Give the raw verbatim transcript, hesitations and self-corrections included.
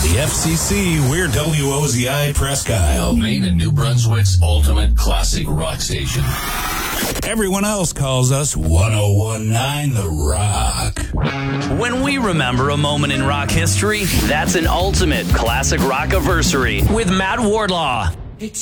the F C C, we're W O Z I Presque Isle, Maine and New Brunswick's ultimate classic rock station. Everyone else calls us one oh one point nine The Rock. When we remember a moment in rock history, that's an ultimate classic rock-iversary with Matt Wardlaw.